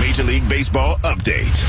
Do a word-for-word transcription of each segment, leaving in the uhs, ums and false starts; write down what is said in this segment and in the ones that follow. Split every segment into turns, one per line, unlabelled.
Major League Baseball update.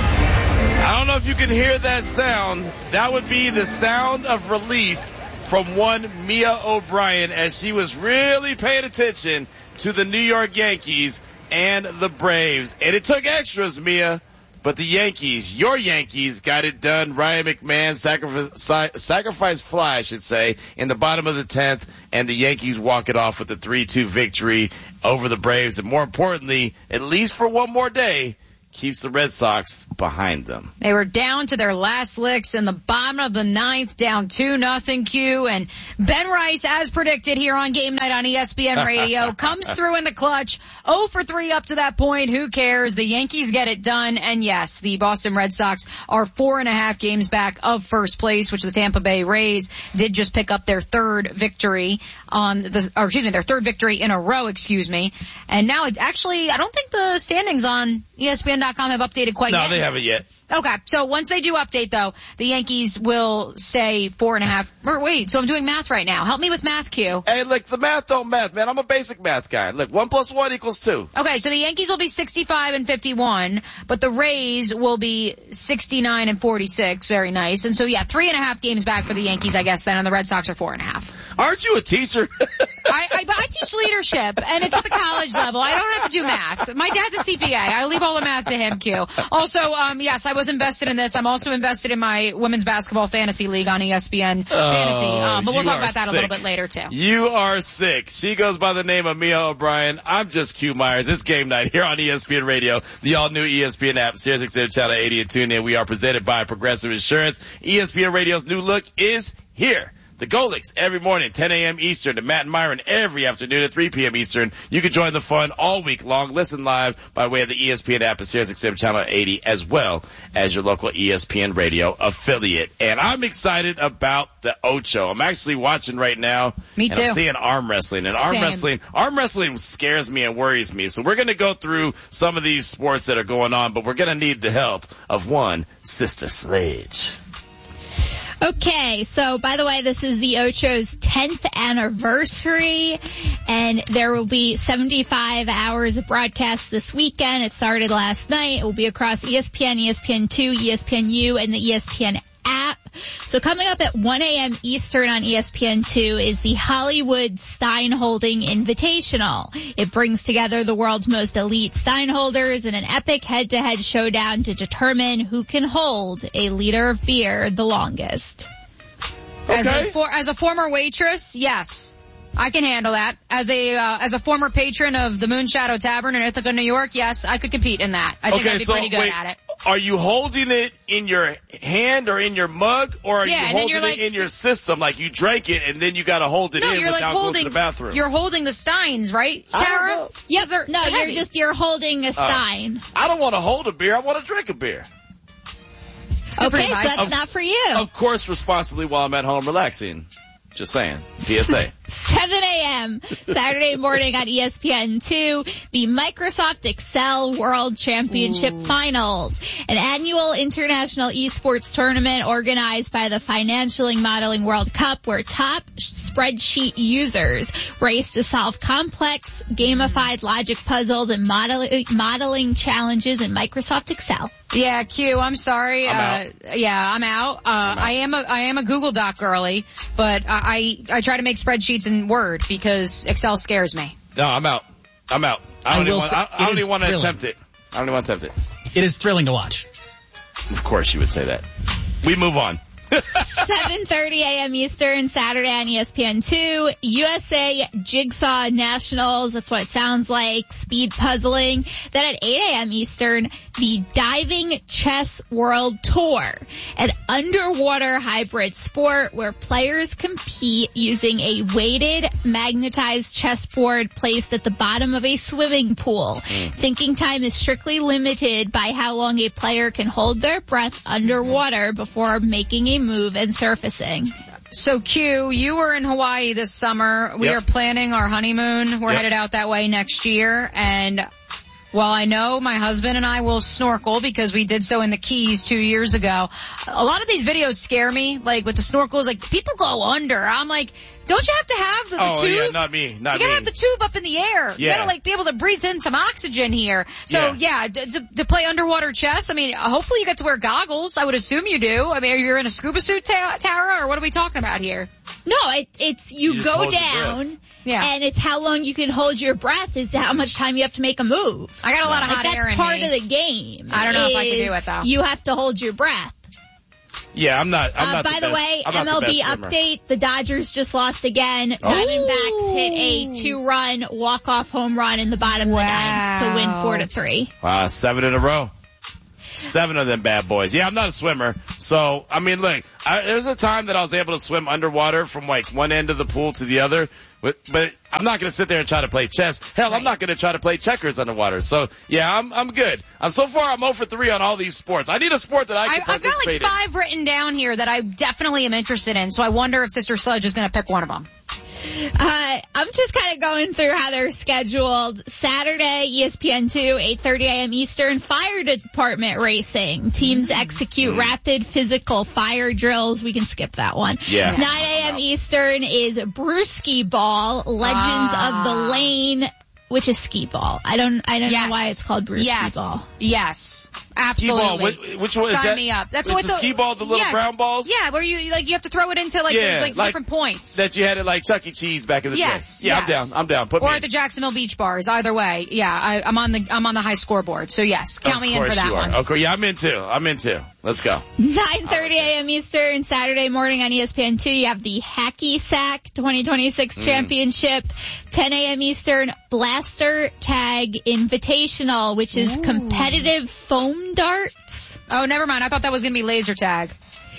I don't know if you can hear that sound. That would be the sound of relief from one Mia O'Brien as she was really paying attention to the New York Yankees and the Braves. And it took extras, Mia, but the Yankees, your Yankees, got it done. Ryan McMahon sacrifice, sacrifice fly, I should say, in the bottom of the tenth, and the Yankees walk it off with a three two victory over the Braves. And more importantly, at least for one more day, keeps the Red Sox behind them.
They were down to their last licks in the bottom of the ninth, down two nothing Q, and Ben Rice, as predicted here on Game Night on E S P N Radio, comes through in the clutch, oh for three up to that point. Who cares? The Yankees get it done, and yes, the Boston Red Sox are four and a half games back of first place, which the Tampa Bay Rays did just pick up their third victory on the, or excuse me, their third victory in a row, excuse me. And now it's actually, I don't think the standings on E S P N dot com have updated quite
no,
yet.
No, they haven't yet.
Okay, so once they do update, though, the Yankees will say four and a half. Or wait, so I'm doing math right now. Help me with math, Q.
Hey, look, the math don't math, man. I'm a basic math guy. Look, one plus one equals two.
Okay, so the Yankees will be sixty-five and fifty-one, but the Rays will be sixty-nine and forty-six. Very nice. And so, yeah, three and a half games back for the Yankees, I guess, then, and the Red Sox are four and a half.
Aren't you a teacher?
I, I, I teach leadership, and it's at the college level. I don't have to do math. My dad's a C P A. I leave all the math to him, Q. Also, um, yes, I was invested in this. I'm also invested in my women's basketball fantasy league on E S P N
oh,
Fantasy. Um, but we'll talk about that
sick.
a little bit later, too.
You are sick. She goes by the name of Mia O'Brien. I'm just Q Myers. It's Game Night here on E S P N Radio, the all-new E S P N app, Sirius X M Channel eighty, and tune in. We are presented by Progressive Insurance. E S P N Radio's new look is here. The Golics every morning, ten a.m. Eastern, to Matt and Myron every afternoon at three p.m. Eastern. You can join the fun all week long. Listen live by way of the E S P N app and Sirius X M Channel eighty, as well as your local E S P N Radio affiliate. And I'm excited about the Ocho. I'm actually watching right now.
Me too.
And I'm seeing arm wrestling. And arm
Same.
wrestling, arm wrestling scares me and worries me. So we're going to go through some of these sports that are going on, but we're going to need the help of one Sister Sledge.
Okay, so by the way, this is the Ocho's tenth anniversary, and there will be seventy-five hours of broadcast this weekend. It started last night. It will be across E S P N, E S P N two, E S P N U, and the E S P N app. So coming up at one a.m. Eastern on E S P N two is the Hollywood Steinholding Invitational. It brings together the world's most elite Steinholders in an epic head-to-head showdown to determine who can hold a liter of beer the longest.
As,
Okay.
a, for, as a former waitress, yes. I can handle that. As a uh, as a former patron of the Moonshadow Tavern in Ithaca, New York, yes, I could compete in that. I think
okay,
I'd be
so
pretty good
wait,
at it.
Are you holding it in your hand or in your mug, or are
Yeah,
you
and then
holding
you're
it
like-
in your system? Like you drank it and then you got to hold it
No,
in
you're like
without going
holding
to the bathroom.
You're holding the steins, right,
I don't
Tara?
know.
Yep.
They're-
No,
they're
you're
heavy.
just, you're holding a stein.
I don't want to hold a beer. I want to drink a beer.
It's good for
Okay,
your
so
eyes.
that's not for you.
Of course, responsibly while I'm at home relaxing. Just saying. P S A.
seven a.m. Saturday morning on E S P N two, the Microsoft Excel World Championship
Ooh.
Finals, an annual international esports tournament organized by the Financial Modeling World Cup, where top spreadsheet users race to solve complex, gamified logic puzzles and modeling, modeling challenges in Microsoft Excel.
Yeah, Q, I'm sorry.
I'm
uh, yeah, I'm out. Uh,
I'm out.
I am a, I am a Google Doc girly, but I, I, I try to make spreadsheets in Word because Excel scares me.
No, I'm out. I'm out. I
I
don't even
will
want,
say-
I, I
it
don't
is
even want to
thrilling.
attempt it. I don't even want to attempt it.
It is thrilling to watch.
Of course you would say that. We move on.
seven thirty a.m. Eastern, Saturday on E S P N two, U S A Jigsaw Nationals, that's what it sounds like, speed puzzling. Then at eight a.m. Eastern, the Diving Chess World Tour, an underwater hybrid sport where players compete using a weighted, magnetized chessboard placed at the bottom of a swimming pool. Mm. Thinking time is strictly limited by how long a player can hold their breath underwater before making a move and surfacing.
So Q, you were in Hawaii this summer. We
Yep.
are planning our honeymoon. We're
Yep.
headed out that way next year, and Well, I know my husband and I will snorkel because we did so in the Keys two years ago. A lot of these videos scare me, like with the snorkels, like people go under. I'm like, don't you have to have the, the
oh,
tube?
yeah, not me, not
you gotta
me.
have the tube up in the air.
Yeah.
You gotta like be able to breathe in some oxygen here. So yeah,
Yeah.
d- to, to play underwater chess, I mean, hopefully you get to wear goggles. I would assume you do. I mean, are you in a scuba suit, Ta- Tara, or what are we talking about here?
No, it, it's you,
You just
go
hold your
down,
breath.
Yeah.
and it's how long you can hold your breath is how much time you have to make a move.
I got a lot of
Like
hot
that's
air in
part
me.
of the game.
I don't know if I can
is
do it, though.
You have to hold your breath.
Yeah, I'm not. I'm
Uh,
not
by
the,
the,
best,
way,
I'm
M
not
L
the
B
best swimmer.
update, the Dodgers just lost again.
Oh.
Diamondbacks hit a two-run walk-off home run in the bottom of the ninth to win four to three.
Wow, seven in a row. Seven of them bad boys. Yeah, I'm not a swimmer. So, I mean, look, I, there was a time that I was able to swim underwater from like one end of the pool to the other. But, but I'm not going to sit there and try to play chess. Hell, I'm not going to try to play checkers underwater. So, yeah, I'm I'm good. I'm so far I'm zero for three on all these sports. I need a sport that I can
I, I've got like
participate in.
five written down here that I definitely am interested in, so I wonder if Sister Sludge is going to pick one of them.
Uh, I'm just kind of going through how they're scheduled. Saturday, E S P N two, eight thirty a.m. Eastern, fire department racing. Teams execute rapid physical fire drills. We can skip that one.
Yeah.
nine a.m. Eastern is Brewski Ball, Legends
Ah.
of the Lane, which is skee ball. I don't, I don't
Yes.
know why it's called Brewski
Yes.
Ball.
Yes.
Skee ball.
Absolutely.
Which, which one is
Sign
that?
me up. That's
Is
what
the skee ball, the little
yes.
brown balls?
Yeah, where you like you have to throw it into like
Yeah,
there's like,
like-
different points.
That you had at like Chuck E. Cheese back in the
Yes,
day. Yeah,
yes.
I'm down. I'm down. Put
Or
me
at
in.
the Jacksonville Beach Bars. Either way, yeah, I, I'm on the I'm on the high scoreboard. So yes, count
Of
me in for
course
that
you are.
one.
Okay, yeah, I'm in too. I'm in too. Let's go.
nine thirty a.m. Eastern, Saturday morning on E S P N two, you have the Hacky Sack twenty twenty-six
Mm.
Championship. ten a.m. Eastern, Blaster Tag Invitational, which is
Ooh.
competitive foam darts.
Oh, never mind. I thought that was gonna be laser tag.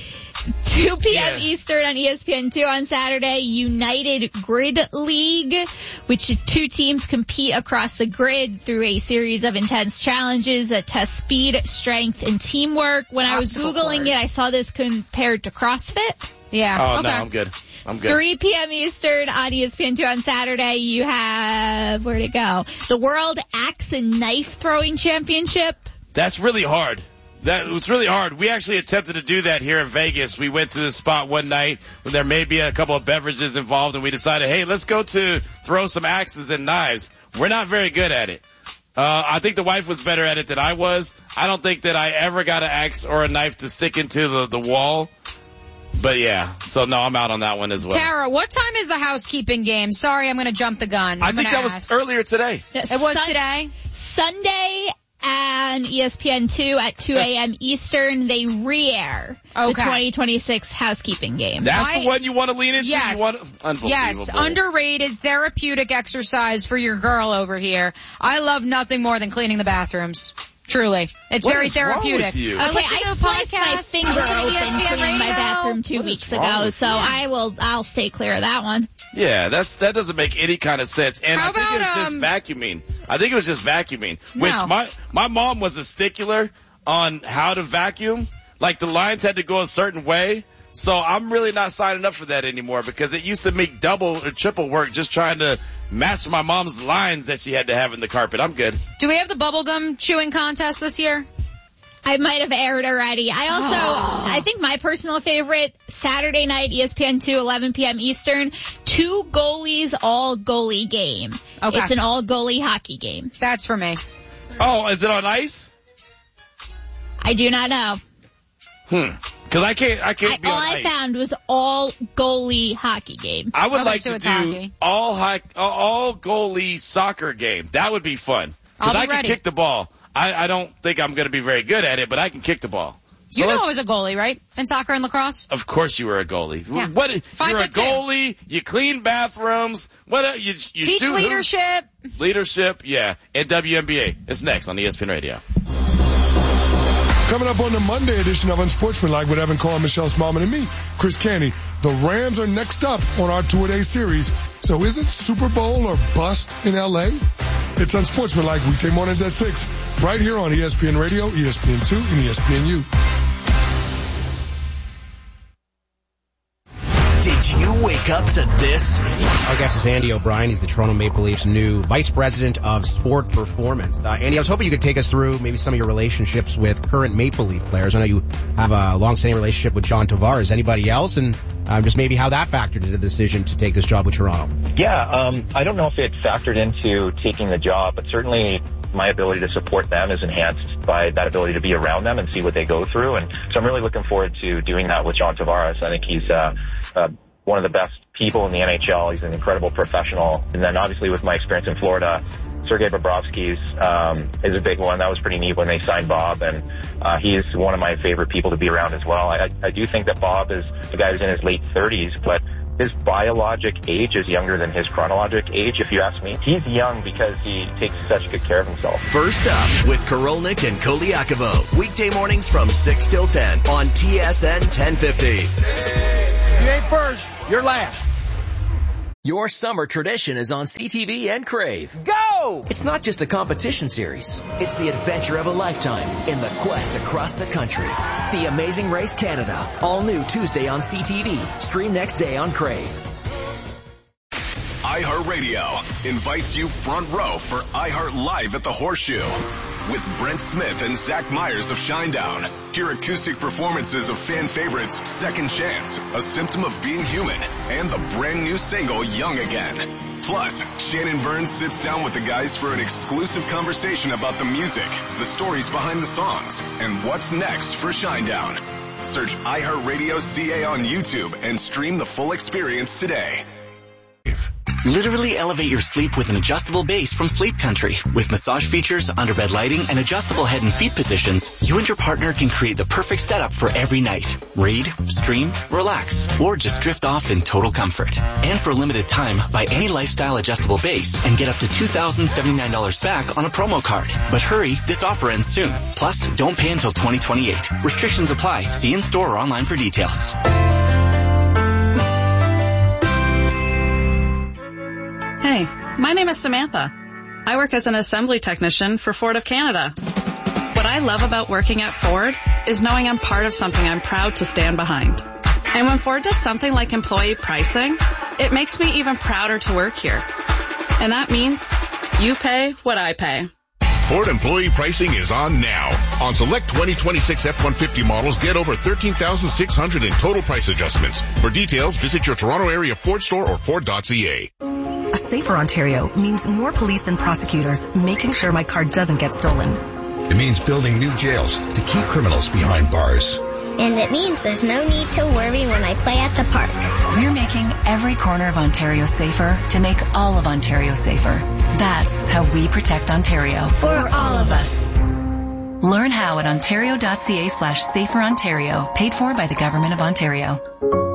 two p.m.
Yeah.
Eastern on E S P N two on Saturday, United Grid League, which two teams compete across the grid through a series of intense challenges that test speed, strength, and teamwork. When I was
Obstacle
Googling
course.
it, I saw this compared to CrossFit.
Yeah.
Oh,
okay.
no, I'm good. I'm good.
three p.m. Eastern on E S P N two on Saturday, you have, where'd it go? The World Axe and Knife Throwing Championship.
That's really hard. That it's really hard. We actually attempted to do that here in Vegas. We went to this spot one night when there may be a couple of beverages involved, and we decided, hey, let's go to throw some axes and knives. We're not very good at it. Uh, I think the wife was better at it than I was. I don't think that I ever got an axe or a knife to stick into the, the wall. But yeah, so no, I'm out on that one as well.
Tara, what time is the housekeeping game? Sorry, I'm gonna jump the gun.
I
I'm
think
gonna
that was
ask.
earlier today.
It was
Sun-
today.
Sunday on E S P N two at two a.m. Eastern, they re-air the
Okay.
twenty twenty-six housekeeping game.
That's
I-
the one you want to lean into?
Yes.
You want Unbelievable.
Yes. Underrated therapeutic exercise for your girl over here. I love nothing more than cleaning the bathrooms. Truly. It's
What
very
is wrong
therapeutic.
with you?
I
Okay,
listen to
I
a
sliced my
podcast,
finger
listen to
open
E S P N
cleaning my
radio.
bathroom two
What is
weeks
wrong
ago,
with
so
you?
I will, I'll stay clear of that one.
Yeah, that's that doesn't make any kind of sense. And
How
I think
about,
it was just
um,
vacuuming. I think it was just vacuuming. Which
No.
my my mom was a stickler on how to vacuum. Like the lines had to go a certain way. So I'm really not signing up for that anymore because it used to make double or triple work just trying to match my mom's lines that she had to have in the carpet. I'm good.
Do we have the bubblegum chewing contest this year?
I might have aired already. I also, I think my personal favorite, Saturday night, E S P N two, eleven p.m. Eastern, two goalies, all goalie game.
Okay.
It's an all goalie hockey game.
That's for me.
Oh, is it on ice?
I do not know.
Hmm. Because I can't. I can't
I,
be
all
on
I
ice.
found was all goalie hockey game.
I would
Okay,
like
so
to
it's
do
hockey.
all high, all goalie soccer game. That would be fun.
I'll
Because
be
I can
ready.
kick the ball. I, I don't think I'm going to be very good at it, but I can kick the ball. So
You know
let's-
I was a goalie, right? In soccer and lacrosse?
Of course you were a goalie.
Yeah.
What?
Five
You're a
foot two.
goalie. You clean bathrooms. What? uh, You, you
Teach
shoot hoops.
leadership.
Leadership. Yeah. And W N B A. It's next on E S P N Radio.
Coming up on the Monday edition of Unsportsmanlike with Evan Carr, Michelle Smallman, and me, Chris Canty. The Rams are next up on our two-a-day series. So is it Super Bowl or bust in L A? It's Unsportsmanlike weekday mornings at six, right here on E S P N Radio, E S P N two, and E S P N U.
Did you wake
up to this?
Our guest is Andy O'Brien. He's the Toronto Maple Leafs' new Vice President of Sport Performance. Uh, Andy, I was hoping you could take us through maybe some of your relationships with current Maple Leaf players. I know you have a long-standing relationship with John Tavares. Anybody else? And uh, just maybe how that factored into the decision to take this job with Toronto.
Yeah, um, I don't know if it factored into taking the job, but certainly my ability to support them is enhanced by that ability to be around them and see what they go through. And so I'm really looking forward to doing that with John Tavares. I think he's uh, uh, one of the best people in the N H L. He's an incredible professional. And then obviously with my experience in Florida, Sergei Bobrovsky's um, is a big one. That was pretty neat when they signed Bob, and uh, he's one of my favorite people to be around as well. I, I do think that Bob is a guy who's in his late thirties, but his biologic age is younger than his chronologic age, if you ask me. He's young because he takes such good care of himself.
First up with Korolnik and Koliakovo. Weekday mornings from six till ten on T S N ten fifty.
You ain't first, you're last.
Your summer tradition is on C T V and Crave.
Go!
It's not just a competition series. It's the adventure of a lifetime in the quest across the country. The Amazing Race Canada. All new Tuesday on C T V. Stream next day on Crave.
iHeartRadio invites you front row for iHeart Live at the Horseshoe with Brent Smith and Zach Myers of Shinedown. Hear acoustic performances of fan favorites Second Chance, A Symptom of Being Human, and the brand new single Young Again. Plus, Shannon Burns sits down with the guys for an exclusive conversation about the music, the stories behind the songs, and what's next for Shinedown. Search iHeartRadio C A on YouTube and stream the full experience today.
Literally elevate your sleep with an adjustable base from Sleep Country. With massage features, underbed lighting, and adjustable head and feet positions, you and your partner can create the perfect setup for every night. Read, stream, relax, or just drift off in total comfort. And for a limited time, buy any lifestyle adjustable base and get up to two thousand seventy-nine dollars back on a promo card. But hurry, this offer ends soon. Plus, don't pay until twenty twenty-eight. Restrictions apply. See in store or online for details.
Hey, my name is Samantha. I work as an assembly technician for Ford of Canada. What I love about working at Ford is knowing I'm part of something I'm proud to stand behind. And when Ford does something like employee pricing, it makes me even prouder to work here. And that means you pay what I pay.
Ford employee pricing is on now. On select twenty twenty-six F one fifty models, get over thirteen thousand six hundred in total price adjustments. For details, visit your Toronto area Ford store or Ford dot C A.
A safer Ontario means more police and prosecutors making sure my car doesn't get stolen.
It means building new jails to keep criminals behind bars.
And it means there's no need to worry when I play at the park.
We're making every corner of Ontario safer to make all of Ontario safer. That's how we protect Ontario.
For all of us.
Learn how at ontario.ca slash safer Ontario, paid for by the Government of Ontario.